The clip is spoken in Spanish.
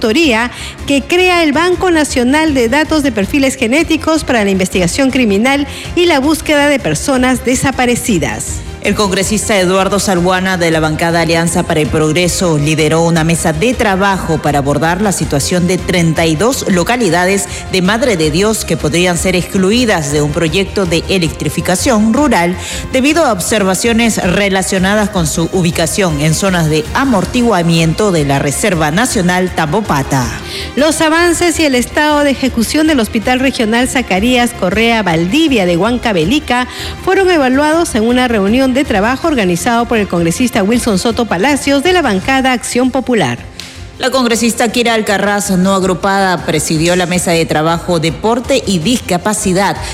autoría que crea el Banco Nacional de Datos de Perfiles Genéticos para la investigación criminal y la búsqueda de personas desaparecidas. El congresista Eduardo Salbuana de la bancada Alianza para el Progreso lideró una mesa de trabajo para abordar la situación de 32 localidades de Madre de Dios que podrían ser excluidas de un proyecto de electrificación rural debido a observaciones relacionadas con su ubicación en zonas de amortiguamiento de la Reserva Nacional Tambopata. Los avances y el estado de ejecución del Hospital Regional Zacarías Correa Valdivia de Huancavelica fueron evaluados en una reunión de trabajo organizado por el congresista Wilson Soto Palacios de la bancada Acción Popular. La congresista Kira Alcarraz, no agrupada, presidió la mesa de trabajo Deporte y Discapacidad